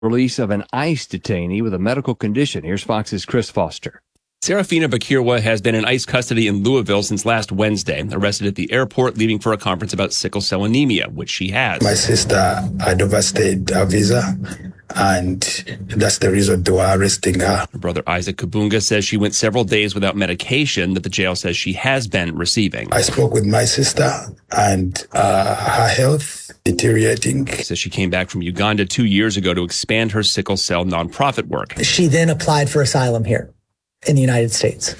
Release of an ICE detainee with a medical condition. Here's Fox's Chris Foster. Serafina Bakirwa has been in ICE custody in Louisville since last Wednesday, arrested at the airport leaving for a conference about sickle cell anemia, which she has. My sister had overstayed her visa, and that's the reason they were arresting her. Her brother Isaac Kabunga says she went several days without medication that the jail says she has been receiving. I spoke with my sister, and her health deteriorating. She says she came back from Uganda 2 years ago to expand her sickle cell nonprofit work. She then applied for asylum here in the United States,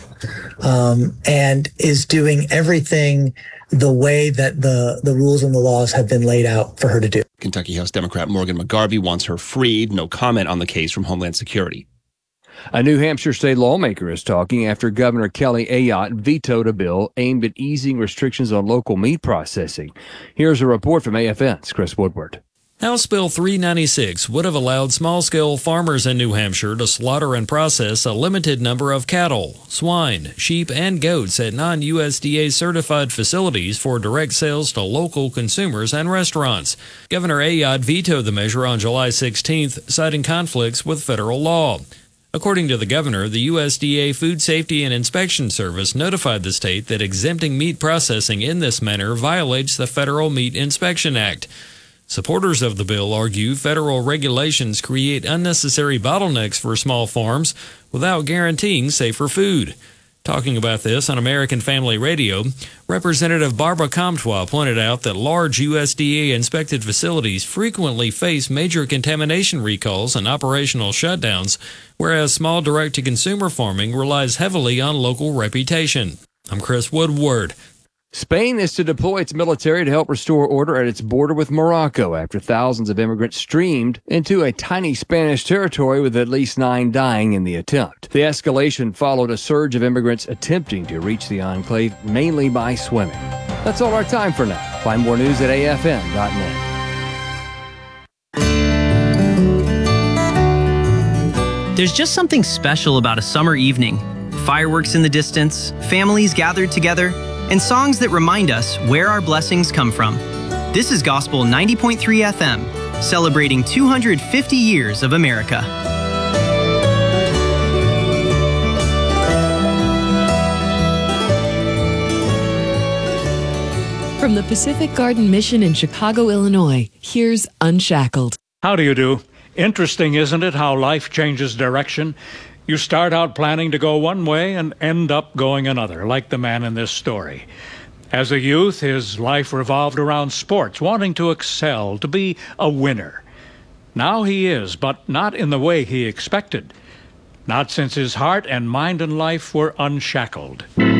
and is doing everything the way that the rules and the laws have been laid out for her to do. Kentucky House Democrat Morgan McGarvey wants her freed. No comment on the case from Homeland Security. A New Hampshire state lawmaker is talking after Governor Kelly Ayotte vetoed a bill aimed at easing restrictions on local meat processing. Here's a report from AFN's Chris Woodward. House Bill 396 would have allowed small-scale farmers in New Hampshire to slaughter and process a limited number of cattle, swine, sheep, and goats at non-USDA certified facilities for direct sales to local consumers and restaurants. Governor Ayotte vetoed the measure on July 16th, citing conflicts with federal law. According to the governor, the USDA Food Safety and Inspection Service notified the state that exempting meat processing in this manner violates the Federal Meat Inspection Act. Supporters of the bill argue federal regulations create unnecessary bottlenecks for small farms without guaranteeing safer food. Talking about this on American Family Radio, Representative Barbara Comtois pointed out that large USDA-inspected facilities frequently face major contamination recalls and operational shutdowns, whereas small direct-to-consumer farming relies heavily on local reputation. I'm Chris Woodward. Spain is to deploy its military to help restore order at its border with Morocco after thousands of immigrants streamed into a tiny Spanish territory with at least 9 dying in the attempt. The escalation followed a surge of immigrants attempting to reach the enclave mainly by swimming. That's all our time for now. Find more news at afn.net. There's just something special about a summer evening. Fireworks in the distance, families gathered together, and songs that remind us where our blessings come from. This is Gospel 90.3 FM, celebrating 250 years of America. From the Pacific Garden Mission in Chicago, Illinois, here's Unshackled. How do you do? Interesting, isn't it, how life changes direction? You start out planning to go one way and end up going another, like the man in this story. As a youth, his life revolved around sports, wanting to excel, to be a winner. Now he is, but not in the way he expected. Not since his heart and mind and life were unshackled.